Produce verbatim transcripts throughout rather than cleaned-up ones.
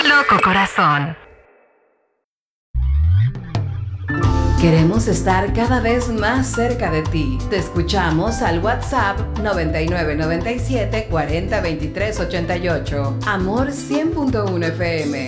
Loco Corazón. Queremos estar cada vez más cerca de ti. Te escuchamos al WhatsApp noventa y nueve noventa y siete cuarenta veintitrés ochenta y ocho. Amor cien punto uno F M.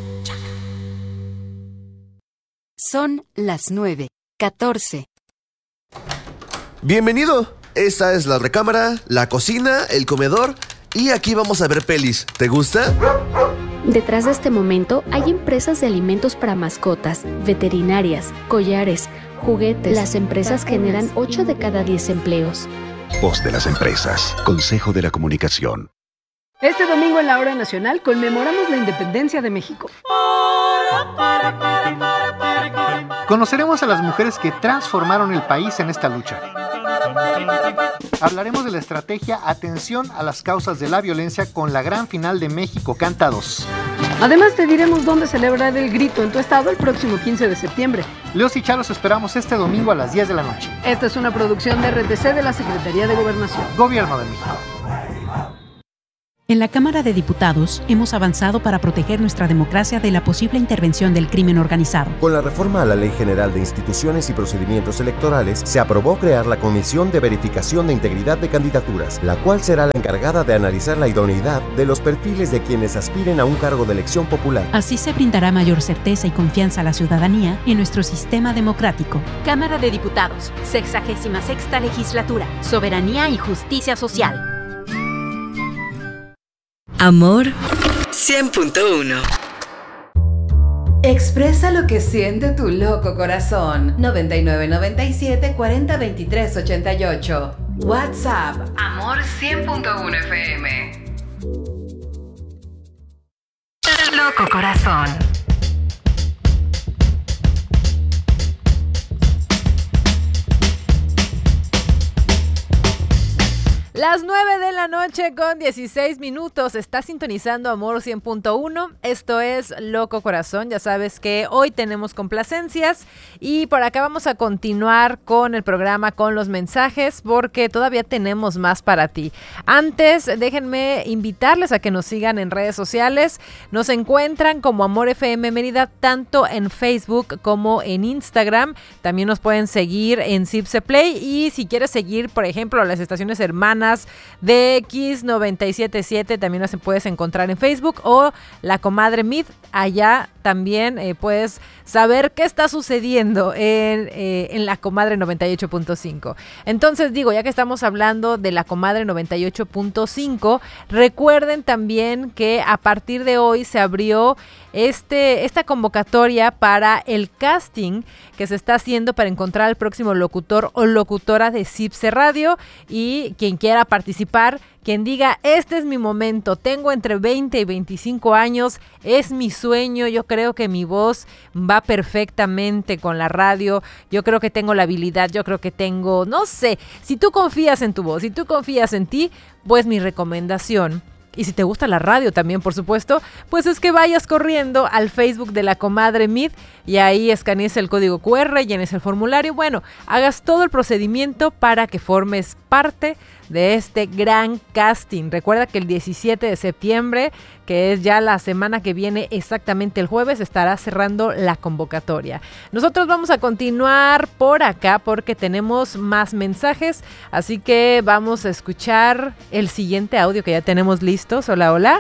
Son las nueve, catorce. Bienvenido. Esta es la recámara, la cocina, el comedor y aquí vamos a ver pelis. ¿Te gusta? Detrás de este momento hay empresas de alimentos para mascotas, veterinarias, collares, juguetes. Las empresas generan ocho de cada diez empleos. Voz de las empresas. Consejo de la Comunicación. Este domingo en la Hora Nacional conmemoramos la independencia de México. Conoceremos a las mujeres que transformaron el país en esta lucha. Hablaremos de la estrategia Atención a las causas de la violencia con la gran final de México Canta dos. Además te diremos dónde celebrar el grito en tu estado el próximo quince de septiembre. Leos y Chalos esperamos este domingo a las diez de la noche. Esta es una producción de R T C de la Secretaría de Gobernación. Gobierno de México. En la Cámara de Diputados hemos avanzado para proteger nuestra democracia de la posible intervención del crimen organizado. Con la reforma a la Ley General de Instituciones y Procedimientos Electorales, se aprobó crear la Comisión de Verificación de Integridad de Candidaturas, la cual será la encargada de analizar la idoneidad de los perfiles de quienes aspiren a un cargo de elección popular. Así se brindará mayor certeza y confianza a la ciudadanía en nuestro sistema democrático. Cámara de Diputados, sexagésima sexta legislatura, soberanía y justicia social. Amor cien punto uno. Expresa lo que siente tu loco corazón. noventa y nueve noventa y siete cuarenta veintitrés ochenta y ocho. WhatsApp Amor cien punto uno F M. Loco Corazón. Las nueve de la noche con dieciséis minutos. Está sintonizando Amor cien punto uno. Esto es Loco Corazón. Ya sabes que hoy tenemos complacencias y por acá vamos a continuar con el programa, con los mensajes, porque todavía tenemos más para ti. Antes, déjenme invitarles a que nos sigan en redes sociales. Nos encuentran como Amor F M Mérida, tanto en Facebook como en Instagram. También nos pueden seguir en Cipse Play y si quieres seguir, por ejemplo, las estaciones hermanas de X noventa y siete punto siete, también las puedes encontrar en Facebook, o La Comadre Mid. Allá también eh, puedes saber qué está sucediendo en, eh, en La Comadre noventa y ocho punto cinco. Entonces digo, ya que estamos hablando de La Comadre noventa y ocho punto cinco, recuerden también que a partir de hoy se abrió este, esta convocatoria para el casting que se está haciendo para encontrar al próximo locutor o locutora de Cipse Radio, y quien quiera participar, quien diga, este es mi momento, tengo entre veinte y veinticinco años, es mi sueño, yo creo que mi voz va perfectamente con la radio, yo creo que tengo la habilidad, yo creo que tengo, no sé, si tú confías en tu voz, si tú confías en ti, pues mi recomendación, y si te gusta la radio también, por supuesto, pues es que vayas corriendo al Facebook de La Comadre Mid y ahí escanees el código cu erre, llenes el formulario, bueno, hagas todo el procedimiento para que formes parte de este gran casting. Recuerda que el diecisiete de septiembre, que es ya la semana que viene, exactamente el jueves, estará cerrando la convocatoria. Nosotros vamos a continuar por acá porque tenemos más mensajes, así que vamos a escuchar el siguiente audio que ya tenemos listos. Hola, hola.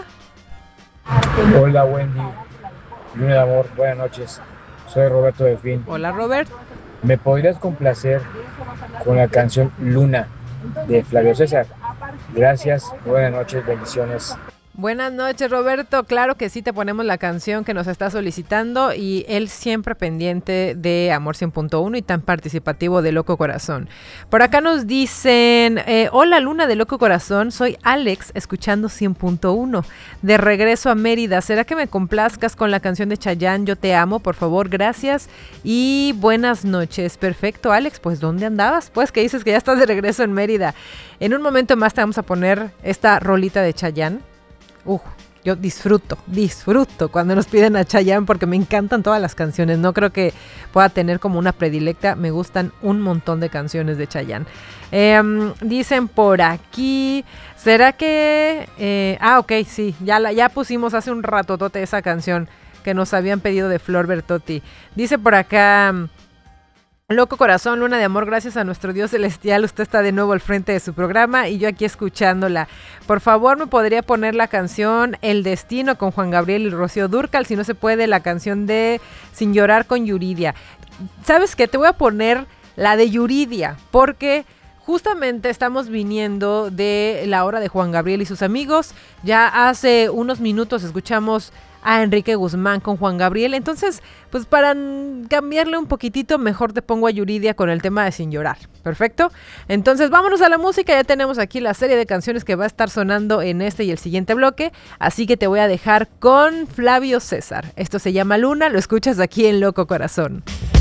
Hola, Wendy. Luna de amor, buenas noches. Soy Roberto Delfín. Hola, Robert. ¿Me podrías complacer con la canción Luna de Flavio César? Gracias, buenas noches, bendiciones. Buenas noches, Roberto. Claro que sí, te ponemos la canción que nos está solicitando y él siempre pendiente de Amor cien punto uno y tan participativo de Loco Corazón. Por acá nos dicen, eh, hola Luna de Loco Corazón, soy Alex, escuchando cien punto uno. De regreso a Mérida, ¿será que me complazcas con la canción de Chayanne, Yo Te Amo? Por favor, gracias y buenas noches. Perfecto, Alex, pues ¿dónde andabas? Pues que dices que ya estás de regreso en Mérida. En un momento más te vamos a poner esta rolita de Chayanne. Uh, yo disfruto, disfruto cuando nos piden a Chayanne porque me encantan todas las canciones. No creo que pueda tener como una predilecta. Me gustan un montón de canciones de Chayanne. Eh, dicen por aquí, ¿será que...? Eh, ah, ok, sí, ya, la, ya pusimos hace un ratotote esa canción que nos habían pedido de Flor Bertotti. Dice por acá... Loco Corazón, Luna de Amor, gracias a nuestro Dios celestial, usted está de nuevo al frente de su programa y yo aquí escuchándola. Por favor, ¿me podría poner la canción El Destino con Juan Gabriel y Rocío Dúrcal? Si no se puede, la canción de Sin Llorar con Yuridia. ¿Sabes qué? Te voy a poner la de Yuridia, porque justamente estamos viniendo de la hora de Juan Gabriel y sus amigos. Ya hace unos minutos escuchamos a Enrique Guzmán con Juan Gabriel, entonces pues para cambiarle un poquitito mejor te pongo a Yuridia con el tema de Sin Llorar. Perfecto, entonces vámonos a la música. Ya tenemos aquí la serie de canciones que va a estar sonando en este y el siguiente bloque, así que te voy a dejar con Flavio César. Esto se llama Luna, lo escuchas aquí en Loco Corazón.